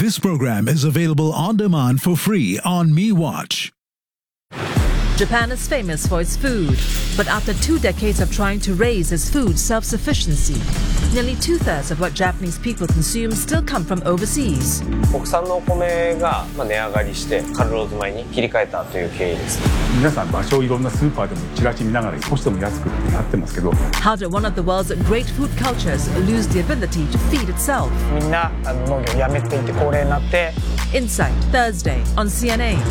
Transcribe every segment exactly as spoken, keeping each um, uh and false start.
This program is available on demand for free on MeWatch. Japan is famous for its food, but after two decades of trying to raise its food self-sufficiency, nearly two-thirds of what Japanese people consume still come from overseas. 国産のお米が値上がりしてカルローズ米に切り替えたという経緯です。 皆さん場所をいろんなスーパーでもチラシ見ながら少しでも安くってなってますけど。 How did one of the world's great food cultures lose the ability to feed itself? みんなあの農業をやめていて高齢になって。 Insight, Thursday on C N A.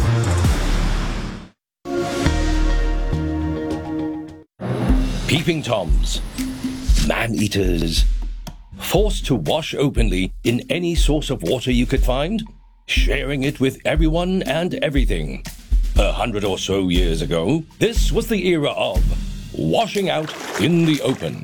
Peeping Toms, man-eaters, forced to wash openly in any source of water you could find, sharing it with everyone and everything. A hundred or so years ago, this was the era of washing out in the open.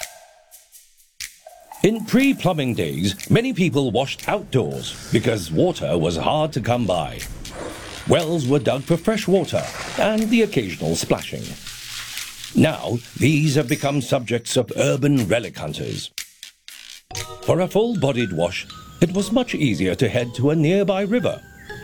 In pre-plumbing days, many people washed outdoors because water was hard to come by. Wells were dug for fresh water and the occasional splashing. Now, these have become subjects of urban relic hunters. For a full-bodied wash, it was much easier to head to a nearby river.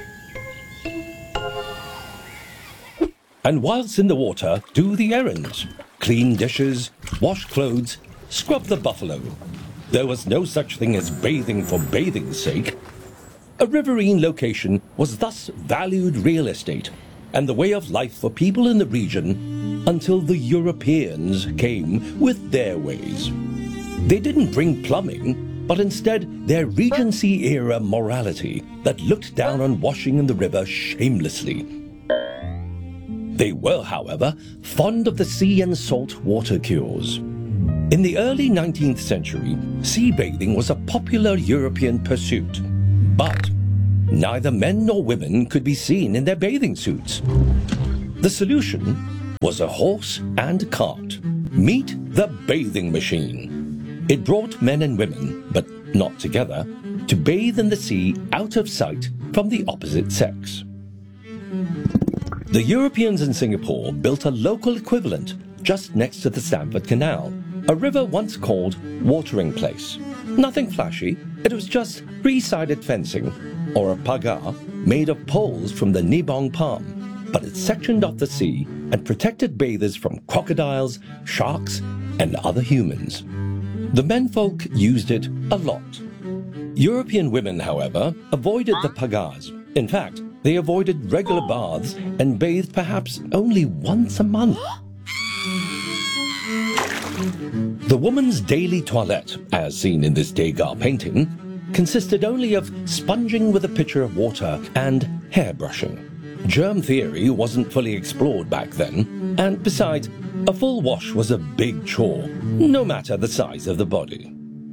And whilst in the water, do the errands. Clean dishes, wash clothes, scrub the buffalo. There was no such thing as bathing for bathing's sake. A riverine location was thus valued real estate and the way of life for people in the region until the Europeans came with their ways. They didn't bring plumbing, but instead their Regency-era morality that looked down on washing in the river shamelessly. They were, however, fond of the sea and salt water cures. In the early nineteenth century, sea bathing was a popular European pursuit, but neither men nor women could be seen in their bathing suits. The solution was a horse and cart. Meet the bathing machine. It brought men and women, but not together, to bathe in the sea out of sight from the opposite sex. The Europeans in Singapore built a local equivalent just next to the Stamford Canal, a river once called Watering Place. Nothing flashy, it was just three-sided fencing, or a pagar, made of poles from the nibong palm, but it sectioned off the sea and protected bathers from crocodiles, sharks, and other humans. The menfolk used it a lot. European women, however, avoided the pagars. In fact, they avoided regular baths and bathed perhaps only once a month. The woman's daily toilette, as seen in this Degas painting, consisted only of sponging with a pitcher of water and hairbrushing. Germ theory wasn't fully explored back then, and besides, a full wash was a big chore, no matter the size of the body.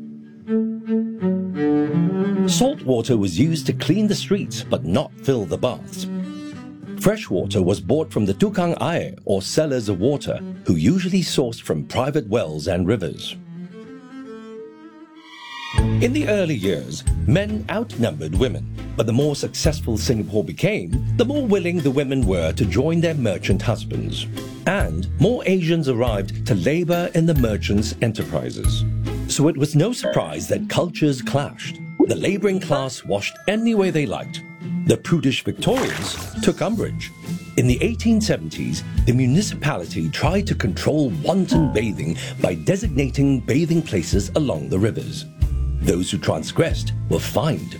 Salt water was used to clean the streets, but not fill the baths. Fresh water was bought from the tukang air, or sellers of water, who usually sourced from private wells and rivers. In the early years, men outnumbered women, but the more successful Singapore became, the more willing the women were to join their merchant husbands. And more Asians arrived to labor in the merchants' enterprises. So it was no surprise that cultures clashed. The laboring class washed any way they liked. The prudish Victorians took umbrage. In the eighteen seventies, the municipality tried to control wanton bathing by designating bathing places along the rivers. Those who transgressed were fined.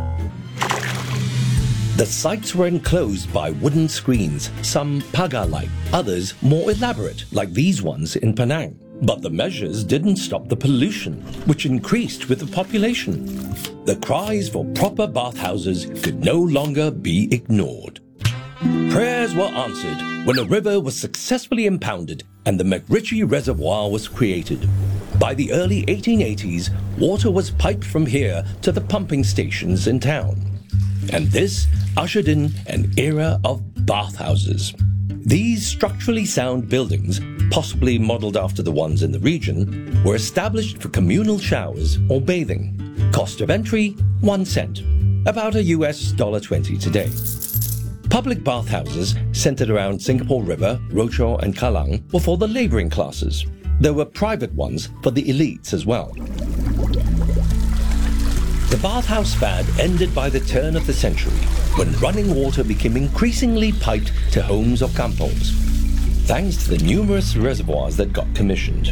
The sites were enclosed by wooden screens, some pagar-like, others more elaborate, like these ones in Penang. But the measures didn't stop the pollution, which increased with the population. The cries for proper bathhouses could no longer be ignored. Prayers were answered when a river was successfully impounded and the McRitchie Reservoir was created. By the early eighteen eighties, water was piped from here to the pumping stations in town. And this ushered in an era of bathhouses. These structurally sound buildings, possibly modeled after the ones in the region, were established for communal showers or bathing. Cost of entry, one cent, about a U S dollar twenty today. Public bathhouses centered around Singapore River, Rochor and Kallang were for the laboring classes. There were private ones for the elites as well. The bathhouse fad ended by the turn of the century, when running water became increasingly piped to homes or kampongs, thanks to the numerous reservoirs that got commissioned.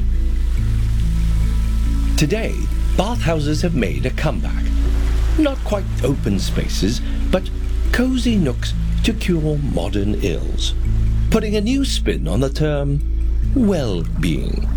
Today, bathhouses have made a comeback. Not quite open spaces, but cozy nooks to cure modern ills, putting a new spin on the term well-being.